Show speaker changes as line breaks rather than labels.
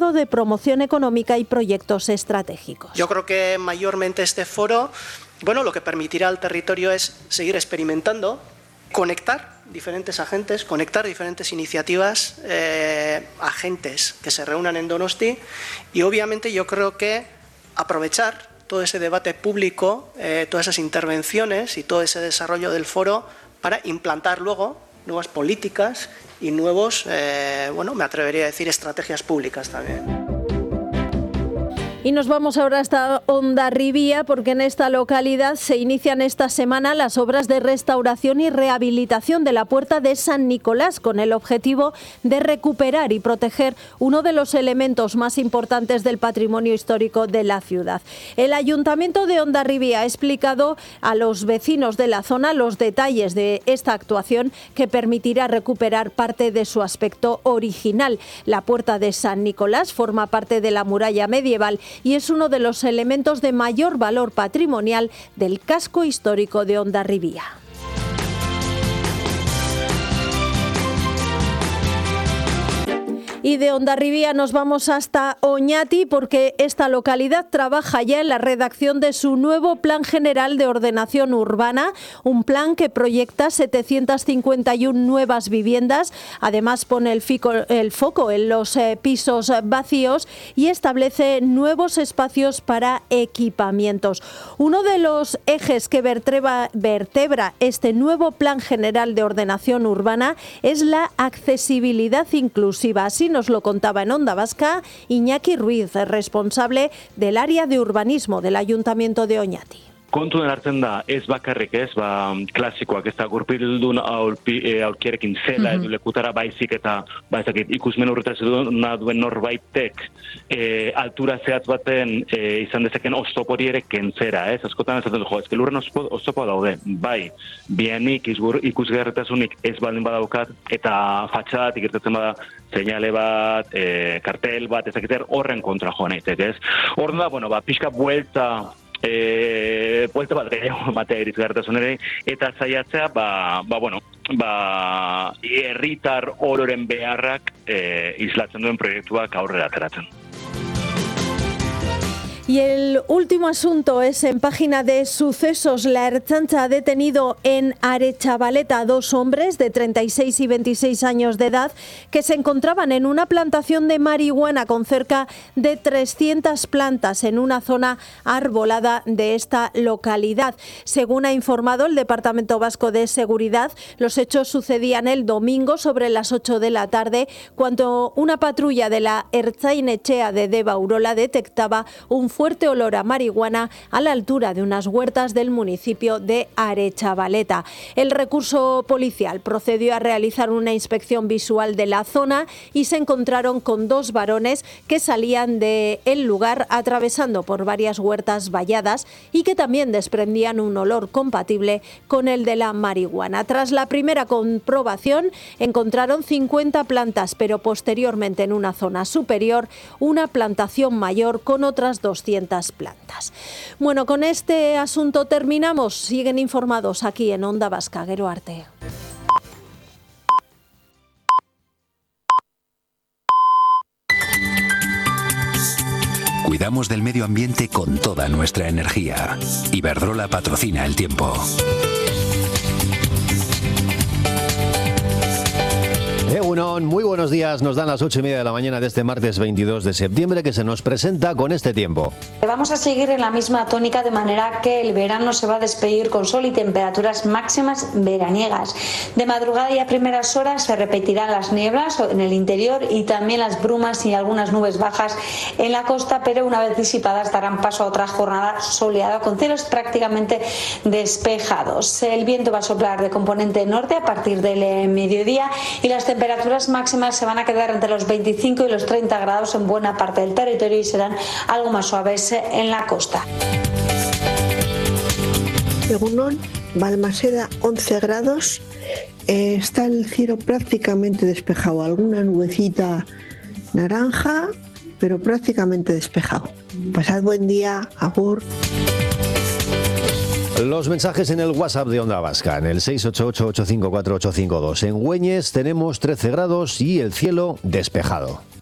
Foro de Promoción Económica y Proyectos Estratégicos.
Yo creo que mayormente este foro, lo que permitirá al territorio es seguir experimentando, conectar diferentes agentes, conectar diferentes iniciativas, agentes que se reúnan en Donosti, y obviamente yo creo que aprovechar todo ese debate público, todas esas intervenciones y todo ese desarrollo del foro para implantar luego nuevas políticas y nuevos, me atrevería a decir, estrategias públicas también.
Y nos vamos ahora hasta Hondarribia, porque en esta localidad se inician esta semana las obras de restauración y rehabilitación de la Puerta de San Nicolás, con el objetivo de recuperar y proteger uno de los elementos más importantes del patrimonio histórico de la ciudad. El Ayuntamiento de Hondarribia ha explicado a los vecinos de la zona los detalles de esta actuación, que permitirá recuperar parte de su aspecto original. La Puerta de San Nicolás forma parte de la muralla medieval y es uno de los elementos de mayor valor patrimonial del casco histórico de Hondarribia. Y de Hondarribia nos vamos hasta Oñati, porque esta localidad trabaja ya en la redacción de su nuevo Plan General de Ordenación Urbana, un plan que proyecta 751 nuevas viviendas. Además pone el foco en los pisos vacíos y establece nuevos espacios para equipamientos. Uno de los ejes que vertebra este nuevo Plan General de Ordenación Urbana es la accesibilidad inclusiva. Así nos lo contaba en Onda Vasca Iñaki Ruiz, responsable del área de urbanismo del Ayuntamiento de Oñati.
Kontuen hartzen da, ez bakarrik ez, klasikoak, ez da gurpildun aurkierekin zela edo lekutara baizik eta ikusmen urretazuna duen norbaitek altura zehatz baten izan dezeken oztopori ere kentzera, ez? Askotan ezaten du, ezke lurren oztopoa daude, bai, bienik ikusgarritasunik ez baldin badaukat, eta fatxadatik irtetzen bada seinale bat, kartel bat, ezakiter horren kontra joan eitek, ez? Horren da, pixka buelta bat gehiago matea irizgarritasunere, eta saiatzea, herritar ororen beharrak islatzen duen proiektuak aurrera ateratzen.
Y el último asunto es en página de sucesos. La Ertzaintza ha detenido en Aretxabaleta a 2 hombres de 36 y 26 años de edad que se encontraban en una plantación de marihuana con cerca de 300 plantas en una zona arbolada de esta localidad. Según ha informado el Departamento Vasco de Seguridad, los hechos sucedían el domingo sobre las 8 de la tarde, cuando una patrulla de la Ertzain-Etxea de Deba Urola detectaba un fuerte olor a marihuana a la altura de unas huertas del municipio de Aretxabaleta. El recurso policial procedió a realizar una inspección visual de la zona y se encontraron con 2 varones que salían del lugar atravesando por varias huertas valladas y que también desprendían un olor compatible con el de la marihuana. Tras la primera comprobación encontraron 50 plantas, pero posteriormente en una zona superior una plantación mayor con otras 200 plantas. Bueno, con este asunto terminamos. Siguen informados aquí en Onda Vasca. Gero arte.
Cuidamos del medio ambiente con toda nuestra energía. Iberdrola patrocina el tiempo.
Egunon, muy buenos días. Nos dan las 8:30 de la mañana de este martes 22 de septiembre, que se nos presenta con este tiempo.
Vamos a seguir en la misma tónica, de manera que el verano se va a despedir con sol y temperaturas máximas veraniegas. De madrugada y a primeras horas se repetirán las nieblas en el interior y también las brumas y algunas nubes bajas en la costa, pero una vez disipadas darán paso a otra jornada soleada con cielos prácticamente despejados. El viento va a soplar de componente norte a partir del mediodía y las temperaturas máximas se van a quedar entre los 25 y los 30 grados en buena parte del territorio y serán algo más suaves en la costa.
Egunon, Balmaseda 11 grados, está el cielo prácticamente despejado, alguna nubecita naranja, pero prácticamente despejado. Pasad buen día, agur.
Los mensajes en el WhatsApp de Onda Vasca, en el 688-854-852. En Güeñes tenemos 13 grados y el cielo despejado.